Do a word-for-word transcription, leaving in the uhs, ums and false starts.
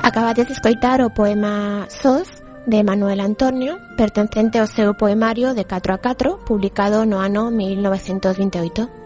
Acabades de escoitar o poema Sós de Manuel Antonio, pertencente ao seu poemario de catro a catro, publicado no ano mil novecentos vinte e oito.